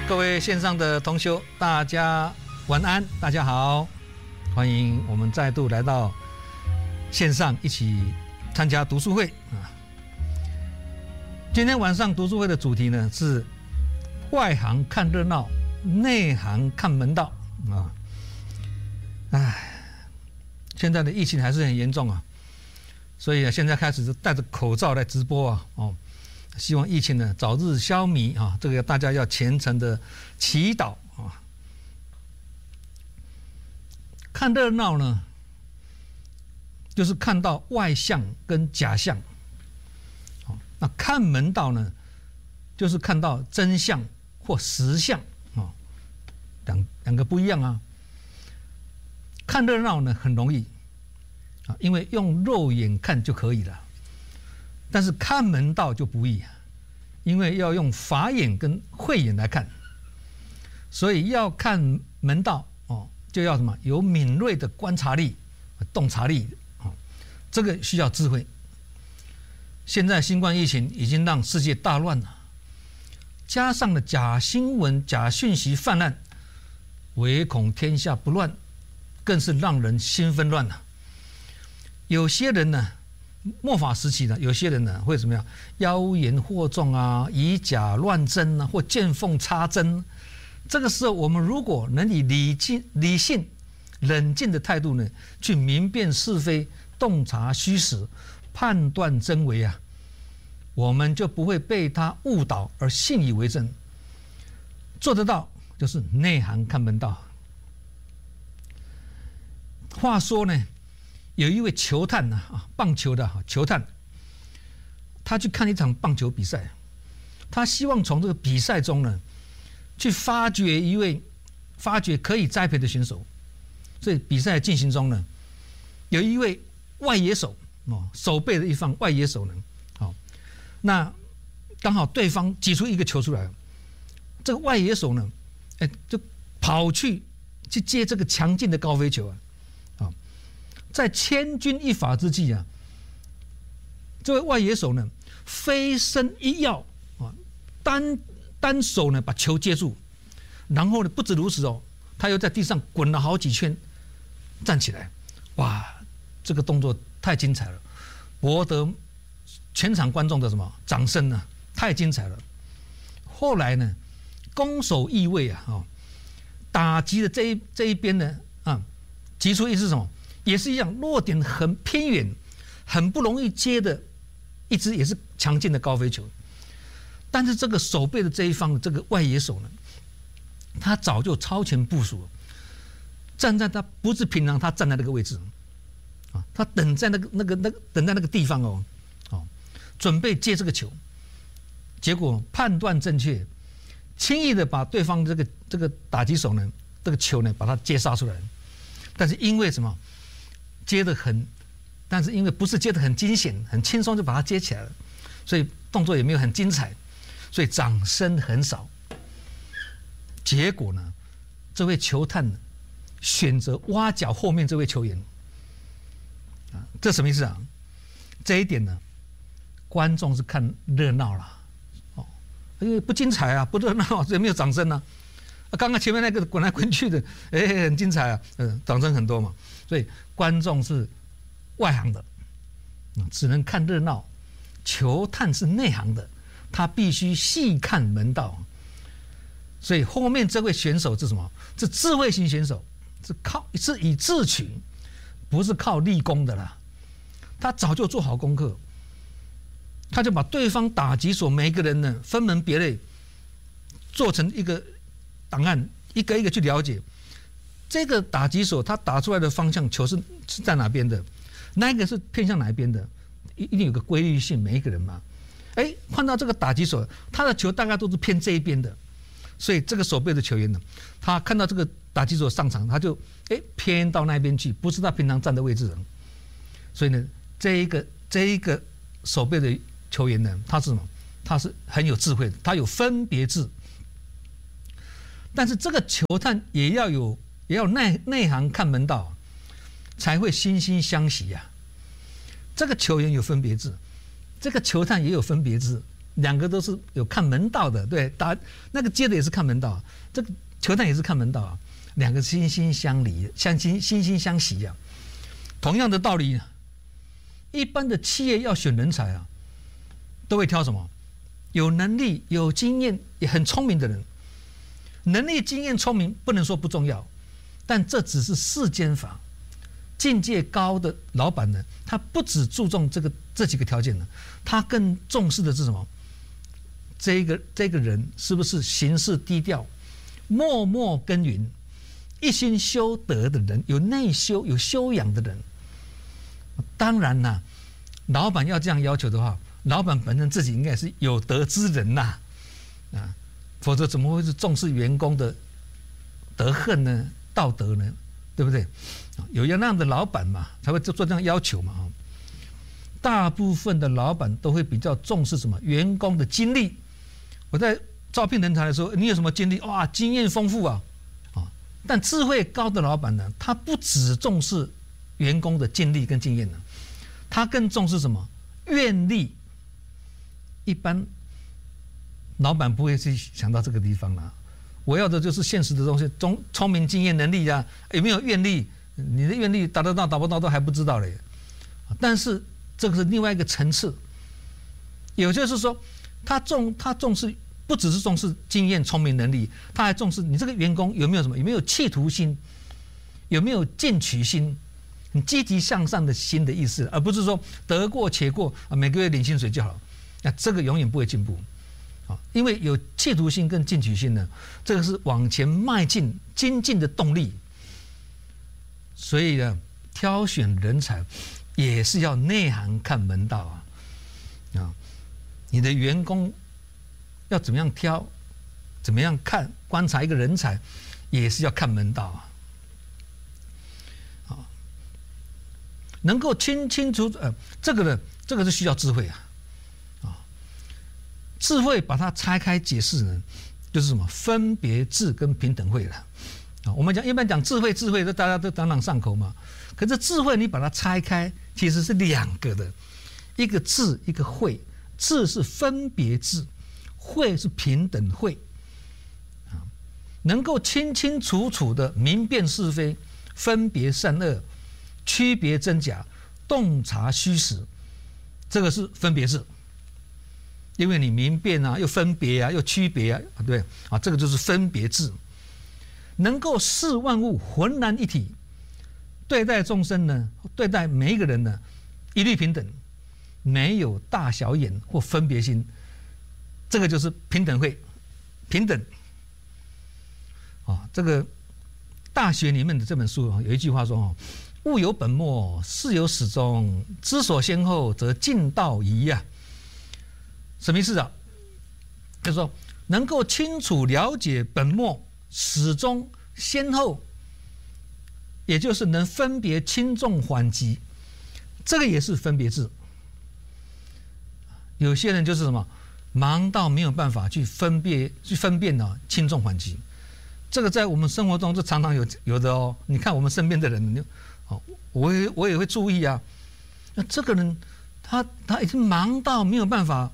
各位线上的同修，大家晚安，大家好，欢迎我们再度来到线上一起参加读书会啊。今天晚上读书会的主题呢是外行看热闹，内行看门道啊。现在的疫情还是很严重啊，所以现在开始戴着口罩来直播啊，希望疫情呢早日消弭啊！这个大家要虔诚的祈祷啊。看热闹呢，就是看到外象跟假象；那看门道呢，就是看到真相或实相啊，两个不一样啊。看热闹呢很容易啊，因为用肉眼看就可以了。但是看门道就不易啊，因为要用法眼跟慧眼来看，所以要看门道就要什么？有敏锐的观察力、洞察力这个需要智慧。现在新冠疫情已经让世界大乱了，加上了假新闻、假讯息泛滥，唯恐天下不乱，更是让人心纷乱了。有些人呢，末法时期呢，有些人呢会怎么样？妖言惑众啊，以假乱真啊，或见缝插针。这个时候，我们如果能以理性、冷静的态度呢，去明辨是非、洞察虚实、判断真伪啊，我们就不会被他误导而信以为真。做得到，就是内行看门道。话说呢，有一位球探棒球的球探，他去看一场棒球比赛，他希望从这个比赛中呢，去发掘可以栽培的选手。所以比赛进行中呢，有一位外野手守备的一方外野手呢，那刚好对方挤出一个球出来，这个外野手呢，就跑去接这个强劲的高飞球啊。在千钧一发之际啊，这位外野手呢飞身一跃啊，单手呢把球接住，然后呢不止如此他又在地上滚了好几圈，站起来，哇，这个动作太精彩了，博得全场观众的什么掌声呢？太精彩了。后来呢，攻守易位打击的这一边呢击出一支什么？也是一样，落点很偏远，很不容易接的一支也是强劲的高飞球。但是这个守备的这一方的这个外野手呢，他早就超前部署了，站在他不是平常他站在那个位置他等在等在那个地方准备接这个球，结果判断正确，轻易的把对方这个打击手呢这个球呢把他接杀出来。但是因为什么？但是因为不是接得很惊险、很轻松就把它接起来了，所以动作也没有很精彩，所以掌声很少。结果呢，这位球探呢选择挖角后面这位球员这什么意思啊？这一点呢，观众是看热闹了因为不精彩啊，不热闹，所以没有掌声啊。刚刚前面那个滚来滚去的，很精彩啊，掌声很多嘛。所以观众是外行的，只能看热闹。球探是内行的，他必须细看门道。所以后面这位选手是什么？是智慧型选手，是以智取，不是靠立功的啦。他早就做好功课，他就把对方打击手每一个人呢分门别类，做成一个档案，一个一个去了解。这个打击手他打出来的方向球是在哪边的，那一个是偏向哪一边的，一定有个规律性，每一个人嘛。看到这个打击手，他的球大概都是偏这一边的，所以这个守备的球员呢，他看到这个打击手上场，他就偏到那边去，不是他平常站的位置的。所以呢，这一个守备的球员呢，他是什么？他是很有智慧的，他有分别智。但是这个球探也要内行看门道，才会惺惺相惜呀。这个球员有分别智，这个球探也有分别智两个都是有看门道的，对，打那个接的也是看门道，这个球探也是看门道啊，两个惺惺相离，惺惺相惜啊。同样的道理，一般的企业要选人才啊，都会挑什么？有能力、有经验、也很聪明的人。能力、经验、聪明不能说不重要，但这只是世间法。境界高的老板呢，他不只注重这几个条件呢，他更重视的是什么？这个人是不是行事低调、默默耕耘、一心修德的人，有内修、有修养的人？当然啦，老板要这样要求的话，老板本身自己应该是有德之人呐，啊，否则怎么会是重视员工的德行呢、道德呢？对不对？有那样的老板嘛，才会做这样要求嘛。大部分的老板都会比较重视什么？员工的经历。我在招聘人才的时候，你有什么经历？哇，经验丰富啊！但智慧高的老板呢，他不只重视员工的经历跟经验呢，他更重视什么？愿力。一般老板不会去想到这个地方啦。我要的就是现实的东西，聪明、经验、能力呀，有没有愿力？你的愿力达得到达不到都还不知道嘞。但是这个是另外一个层次，也就是说，他重视不只是重视经验、聪明、能力，他还重视你这个员工有没有什么，有没有企图心，有没有进取心，你积极向上的心的意思，而不是说得过且过啊，每个月领薪水就好，那这个永远不会进步。因为有企图心跟进取心呢，这个是往前迈进、精进的动力。所以呢，挑选人才也是要内行看门道啊！你的员工要怎么样挑，怎么样看观察一个人才，也是要看门道啊！能够清楚这个是需要智慧啊！智慧把它拆开解释呢，就是什么分别智跟平等慧了啊。我们一般讲智慧，大家都朗朗上口嘛。可是智慧你把它拆开，其实是两个的，一个智，一个慧。智是分别智，慧是平等慧啊。能够清楚的明辨是非，分别善恶，区别真假，洞察虚实，这个是分别智。因为你明辨啊，又分别啊，又区别啊，对啊，这个就是分别智。能够视万物浑然一体，对待众生呢，对待每一个人呢，一律平等，没有大小眼或分别心，这个就是平等慧，平等。这个大学里面的这本书有一句话说物有本末，事有始终，知所先后，则近道矣呀。什么意思啊？就是说，能够清楚了解本末、始终、先后，也就是能分别轻重缓急，这个也是分别智。有些人就是什么，忙到没有办法去分辨轻重缓急，这个在我们生活中就常常有的哦。你看我们身边的人，我也会注意啊。那这个人，他已经忙到没有办法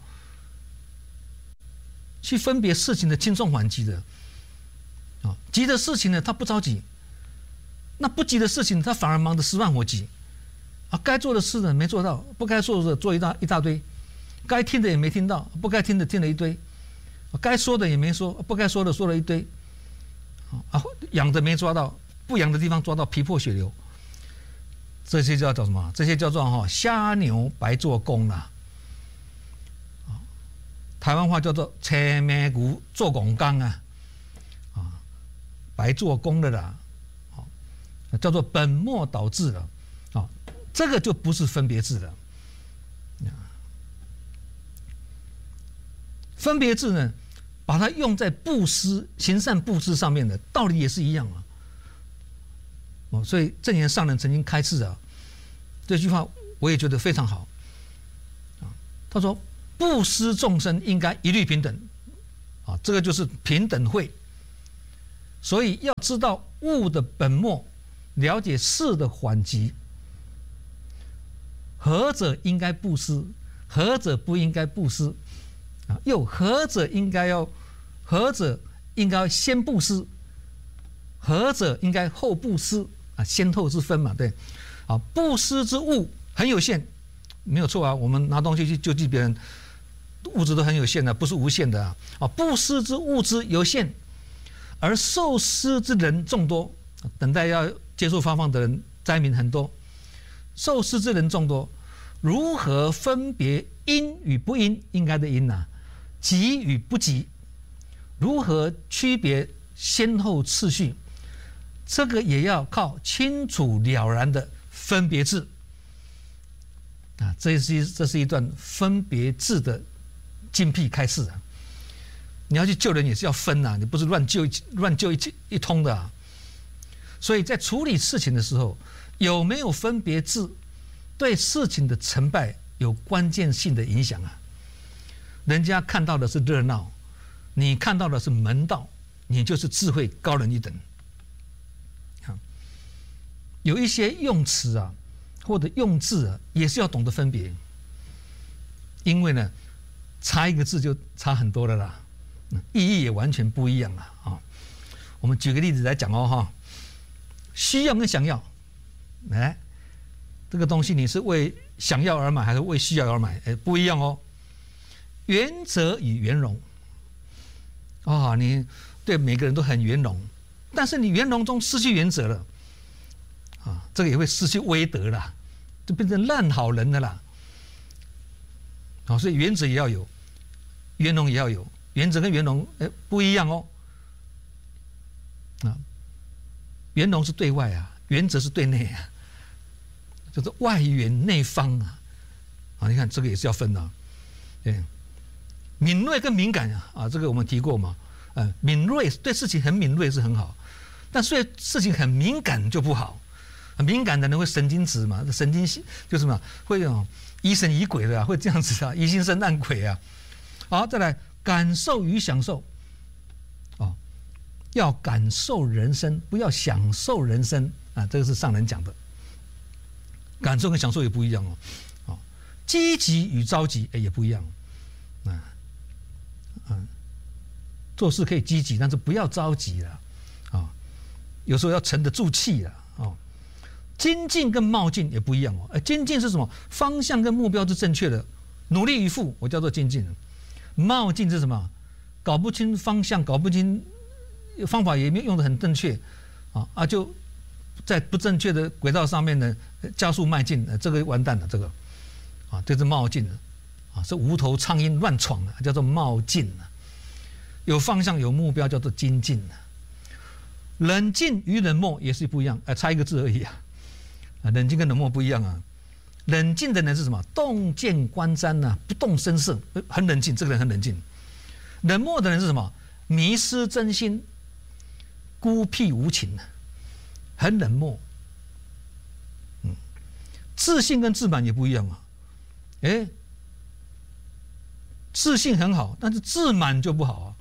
去分别事情的轻重缓急的，急的事情呢他不着急，那不急的事情他反而忙得十万火急，该做的事呢没做到，不该做的做一大堆，该听的也没听到，不该听的听了一堆，该说的也没说，不该说的说了一堆，养的没抓到，不养的地方抓到皮破血流，这些叫什么？这些叫做瞎牛白做工啦。台湾话叫做车咩骨做工刚啊，白做工的啦，叫做本末倒置了，这个就不是分别智了。分别智呢，把它用在布施、行善布施上面的道理也是一样所以证严上人曾经开示这句话我也觉得非常好他说，布施众生应该一律平等，这个就是平等慧。所以要知道物的本末，了解事的缓急，何者应该布施，何者不应该布施， 又何者应该要先布施，何者应该后布施啊？先后之分嘛，对。布施之物很有限，没有错啊。我们拿东西去救济别人，物质都很有限的，不是无限的啊。布施之物质有限，而受施之人众多，等待要接受发放的人灾民很多，受施之人众多，如何分别应与不应？应该的应啊，急与不急，如何区别先后次序？这个也要靠清楚了然的分别制啊，这是一段分别制的精辟开示啊。你要去救人也是要分啊，你不是乱救一通的啊。所以在处理事情的时候，有没有分别制，对事情的成败有关键性的影响啊。人家看到的是热闹，你看到的是门道，你就是智慧高人一等。有一些用词啊，或者用字啊，也是要懂得分别，因为呢，差一个字就差很多了啦，意义也完全不一样了啊。我们举个例子来讲哦哈，需要跟想要，这个东西你是为想要而买还是为需要而买？不一样哦。原则与圆融，你对每个人都很圆融，但是你圆融中失去原则了。这个也会失去威德啦，就变成烂好人的啦。所以原则也要有，圆融也要有，原则跟圆融不一样哦。圆融是对外啊，原则是对内啊，就是外圆内方啊。你看这个也是要分的。对，敏锐跟敏感这个我们提过嘛。敏锐对事情很敏锐是很好，但对事情很敏感就不好。敏感的人会神经质嘛，神经就是嘛，会疑神疑鬼的会这样子疑心生暗鬼啊。好，再来感受与享受，要感受人生，不要享受人生啊，这个是上人讲的。感受跟享受也不一样哦。积极与着急也不一样做事可以积极，但是不要着急了有时候要沉得住气了精进跟冒进也不一样精进是什么？方向跟目标是正确的，努力以赴，我叫做精进。冒进是什么？搞不清方向，搞不清方法，也没有用得很正确就在不正确的轨道上面呢加速迈进，这个完蛋了，这是冒进是无头苍蝇乱闯叫做冒进有方向有目标叫做精进冷静与冷漠也是不一样，差一个字而已冷静跟冷漠不一样冷静的人是什么？洞见观瞻不动声色，很冷静，这个人很冷静。冷漠的人是什么？迷失真心，孤僻无情很冷漠。自信跟自满也不一样自信很好，但是自满就不好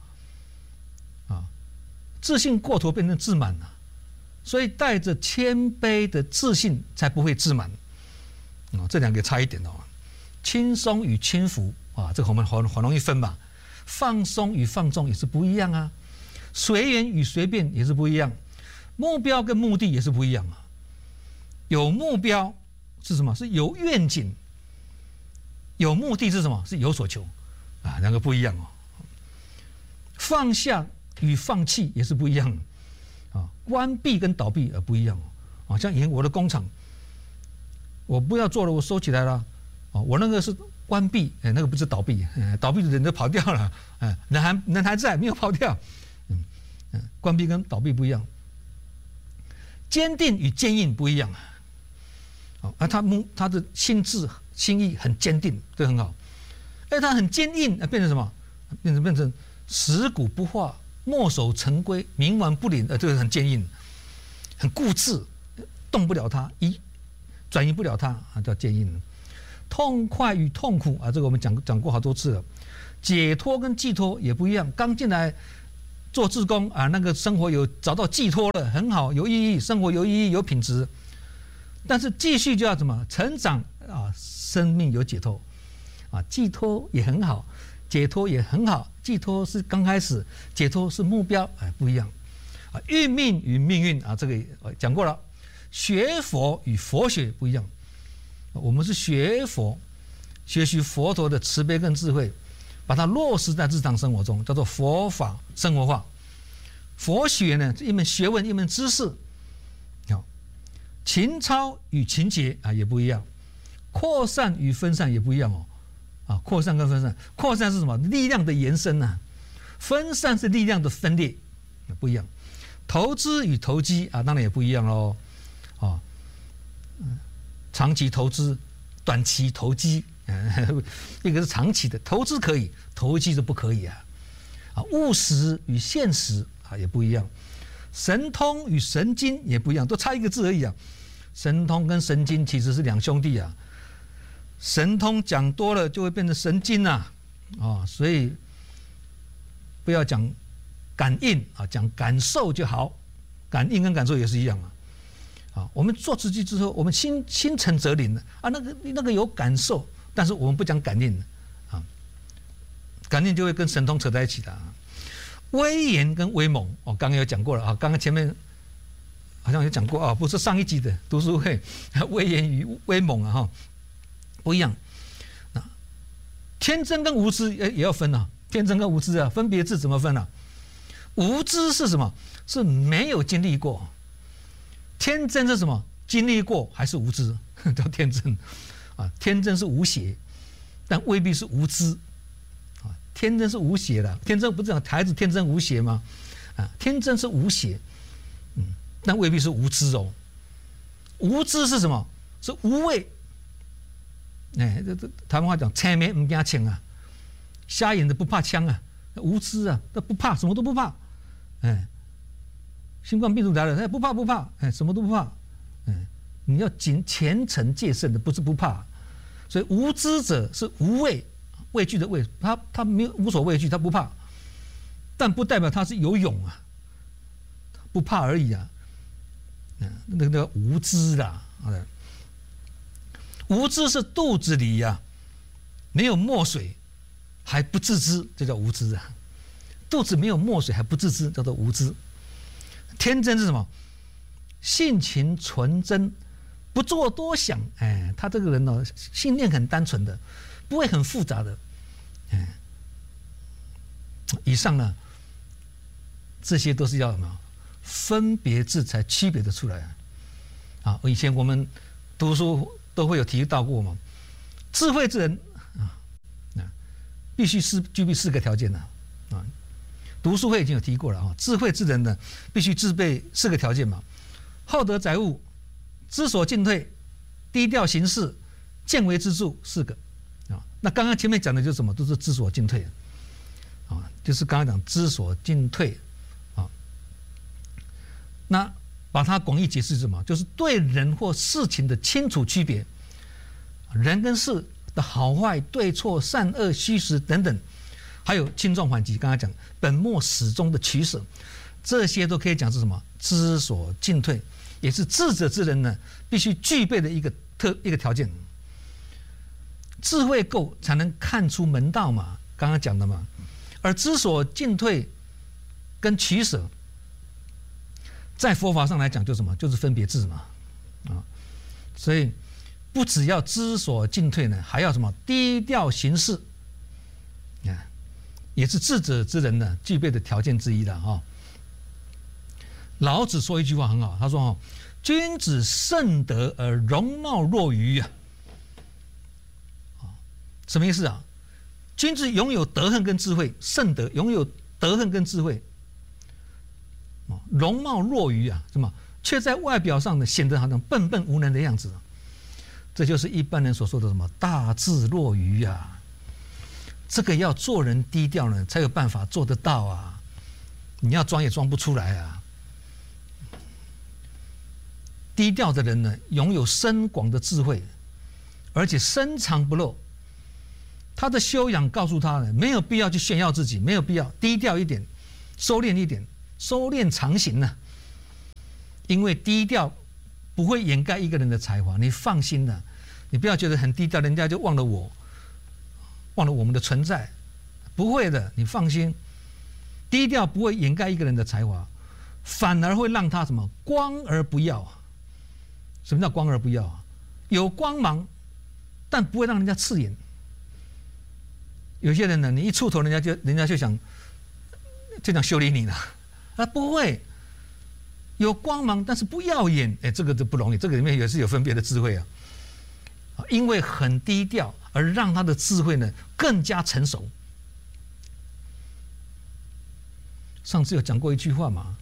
自信过头变成自满了。所以带着谦卑的自信才不会自满这两个差一点轻松与轻浮这个我们很容易分吧。放松与放纵也是不一样随缘与随便也是不一样，目标跟目的也是不一样有目标是什么？是有愿景。有目的是什么？是有所求两个不一样放下与放弃也是不一样关闭跟倒闭不一样像以前我的工厂，我不要做了，我收起来了我那个是关闭那个不是倒闭倒闭的人都跑掉了人还在，没有跑掉关闭跟倒闭不一样。坚定与坚硬不一样他的心智心意很坚定，这很好。他很坚硬变成什么？变成死骨不化，墨守成规，冥顽不灵这个很坚硬，很固执，动不了它，转移不了它叫坚硬。痛快与痛苦这个我们讲过好多次了。解脱跟寄托也不一样。刚进来做志工那个生活有找到寄托了，很好，有意义，生活有意义，有品质。但是继续就要怎么成长生命有解脱寄托也很好， 解脱也很好，寄托是刚开始，解脱是目标，不一样。运命与命运啊，这个讲过了。学佛与佛学不一样，我们是学佛，学习佛陀的慈悲跟智慧，把它落实在日常生活中，叫做佛法生活化。佛学呢，是一门学问，一门知识。情操与情节啊也不一样，扩散与分散也不一样哦。扩散跟分散，扩散是什么？力量的延伸啊，分散是力量的分裂，不一样。投资与投机啊，当然也不一样喽。长期投资，短期投机，一个是长期的投资可以，投机是不可以啊。务实与现实啊也不一样，神通与神经也不一样，都差一个字而已啊。神通跟神经其实是两兄弟啊，神通讲多了就会变成神经啊，所以不要讲感应啊，讲感受就好，感应跟感受也是一样啊。我们做自己之后，我们心诚则灵啊，那个有感受，但是我们不讲感应啊，感应就会跟神通扯在一起的。威严跟威猛，刚刚有讲过了啊，刚刚前面好像有讲过啊，不是上一集的读书会，威严与威猛啊哈，不一样。天真跟无知也要分啊，天真跟无知啊，分别字怎么分啊？无知是什么？是没有经历过。天真是什么？经历过还是无知，叫天真啊。天真是无邪，但未必是无知啊。天真是无邪的，天真不是讲孩子天真无邪吗？天真是无邪，但未必是无知哦。无知是什么？是无畏。这台湾话讲，青眉不怕枪啊，瞎眼的不怕枪啊，无知啊，他不怕，什么都不怕。新冠病毒来了，不怕，什么都不怕。你要虔诚戒慎的，不是不怕。所以无知者是无畏，畏惧的畏，他没有无所畏惧，他不怕，但不代表他是有勇啊，不怕而已啊。那个无知啦，无知是肚子里没有墨水还不自知，这叫无知啊。肚子没有墨水还不自知，叫做无知。天真是什么？性情纯真，不做多想。他这个人心念很单纯的，不会很复杂的。以上呢，这些都是要什么？分别字才区别的出来啊！以前我们读书都会有提到过嘛，智慧之人必须具备4个条件的啊。读书会已经有提过了啊，智慧之人呢必须具备4个条件嘛：厚德载物、知所进退、低调行事、见微知著，4个啊。那刚刚前面讲的就是什么？都是知所进退啊，就是刚刚讲知所进退啊。那把它广义解释是什么？就是对人或事情的清楚区别，人跟事的好坏、对错、善恶、虚实等等，还有轻重缓急，刚才讲本末始终的取舍，这些都可以讲是什么？知所进退，也是智者之人呢必须具备的一个条件。智慧够才能看出门道嘛，刚刚讲的嘛。而知所进退跟取舍，在佛法上来讲，就是什么？就是分别智嘛，啊，所以不只要知所进退呢，还要什么？低调行事，也是智者之人呢具备的条件之一的啊。老子说一句话很好，他说：“君子慎德而容貌若愚啊。”什么意思啊？君子拥有德行跟智慧，慎德拥有德行跟智慧。容貌若愚啊，什么？却在外表上呢显得好像笨笨无能的样子，这就是一般人所说的什么大智若愚啊。这个要做人低调呢，才有办法做得到啊。你要装也装不出来啊。低调的人呢，拥有深广的智慧，而且深藏不露。他的修养告诉他呢，没有必要去炫耀自己，没有必要，低调一点，收敛一点。收敛常行呢，因为低调不会掩盖一个人的才华，你放心的，你不要觉得很低调，人家就忘了我们的存在不会的，你放心，低调不会掩盖一个人的才华，反而会让他什么光而不耀啊？什么叫光而不耀啊？有光芒，但不会让人家刺眼。有些人呢，你一出头，人家就想修理你了，啊，不会。有光芒，但是不耀眼，这个就不容易。这个里面也是有分别的智慧啊。因为很低调，而让他的智慧呢更加成熟。上次有讲过一句话嘛，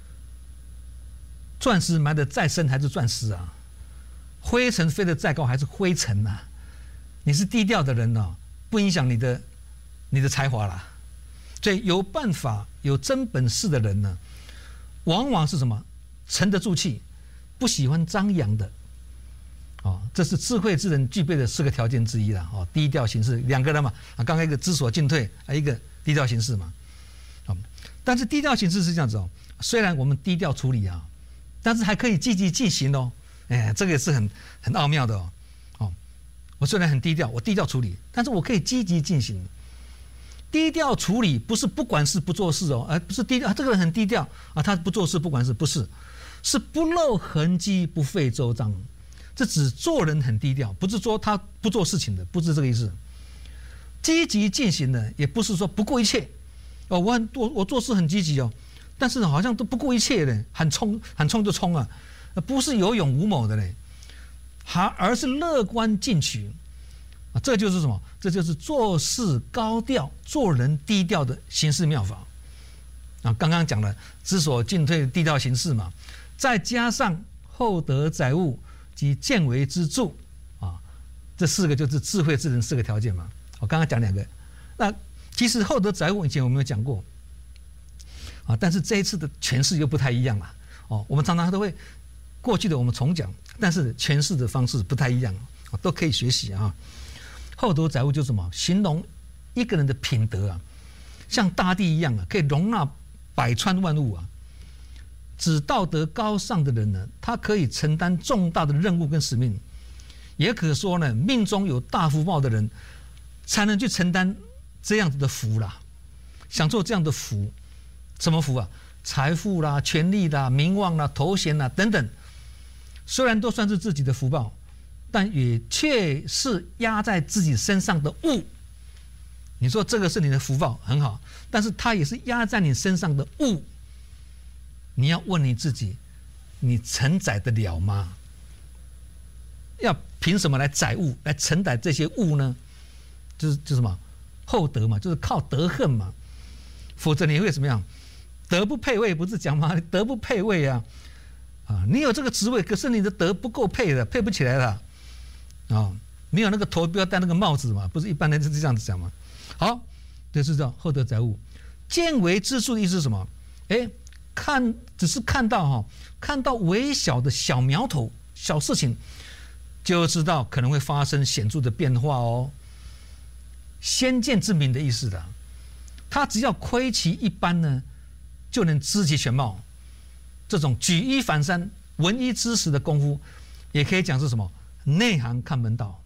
钻石埋得再深还是钻石啊，灰尘飞得再高还是灰尘啊。你是低调的人呢，不影响你的才华啦。所以有办法、有真本事的人呢，往往是什么？沉得住气，不喜欢张扬的。这是智慧之人具备的4个条件之一啦。低调行事，2个人嘛，刚刚一个知所进退，一个低调行事嘛。但是低调行事是这样子虽然我们低调处理啊，但是还可以积极进行哦。这个也是很奥妙的哦。我虽然很低调，我低调处理，但是我可以积极进行。低调处理不是不管事不做事哦，不是低调，这个人很低调啊，他不做事不管事，不是，是不露痕迹，不费周章。这只做人很低调，不是说他不做事情的，不是这个意思。积极进行的，也不是说不顾一切我做事很积极但是好像都不顾一切的，喊冲就冲啊，不是有勇无谋的嘞，而是乐观进取这就是什么？这就是做事高调、做人低调的行事妙法刚刚讲了知所进退、低调行事嘛，再加上厚德载物及见微知著这4个就是智慧之人4个条件嘛。我刚刚讲2个，那其实厚德载物以前我们有讲过但是这一次的诠释又不太一样了我们常常都会过去的我们重讲，但是诠释的方式不太一样都可以学习厚德载物就是什么？形容一个人的品德像大地一样可以容纳百川万物指道德高尚的人呢，他可以承担重大的任务跟使命，也可说呢，命中有大福报的人，才能去承担这样子的福啦，享受这样的福。什么福啊？财富啦、权力啦、名望啦、头衔啦等等，虽然都算是自己的福报，但也却是压在自己身上的物。你说这个是你的福报很好，但是它也是压在你身上的物。你要问你自己，你承载得了吗？要凭什么来载物，来承载这些物呢？就是什么厚德嘛，就是靠德行嘛，否则你会怎么样？德不配位，不是讲吗？德不配位你有这个职位，可是你的德不够配的，配不起来了没有那个头不要戴那个帽子嘛，不是一般人是这样子讲吗？好，这是叫厚德载物。见微知著的意思是什么？只是看到微小的小苗头、小事情，就知道可能会发生显著的变化先见之明的意思的，他只要窥其一斑呢，就能知其全貌。这种举一反三、闻一知十的功夫，也可以讲是什么？内行看门道。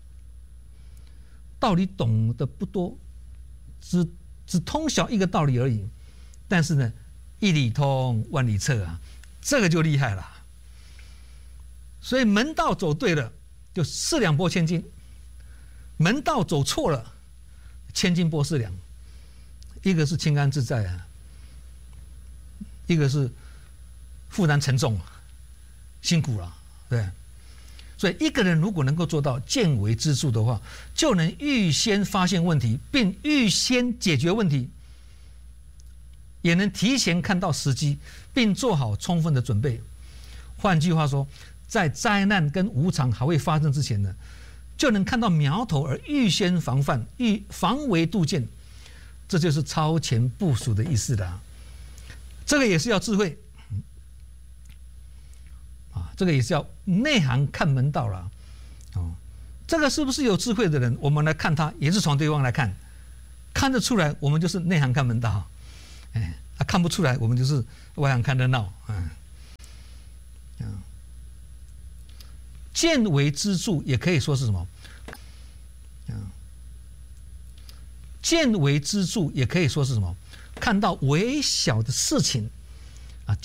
道理懂得不多，只通晓一个道理而已，但是呢，一理通万理彻这个就厉害了。所以门道走对了，就四两拨千斤；门道走错了，千斤拨四两。一个是清安自在一个是负担沉重，辛苦了，对。所以一个人如果能够做到见微知著的话，就能预先发现问题，并预先解决问题，也能提前看到时机，并做好充分的准备。换句话说，在灾难跟无常还未发生之前呢，就能看到苗头而预先防范，防微杜渐，这就是超前部署的意思的这个也是要智慧这个也是要内行看门道了这个是不是有智慧的人，我们来看他也是从对方来看，看得出来我们就是内行看门道看不出来我们就是外行看热闹见微知著也可以说是什么见微知著也可以说是什么？看到微小的事情